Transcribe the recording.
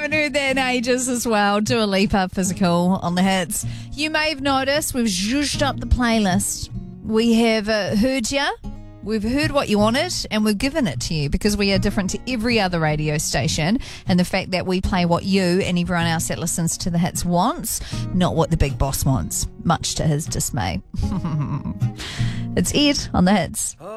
haven't heard that in ages as well. Dua Lipa, Physical on the hits. You may have noticed we've zhuzhed up the playlist. We have heard ya. We've heard what you wanted and we've given it to you because we are different to every other radio station, and the fact that we play what you and everyone else that listens to the hits wants, not what the big boss wants, much to his dismay. It's Ed on the hits.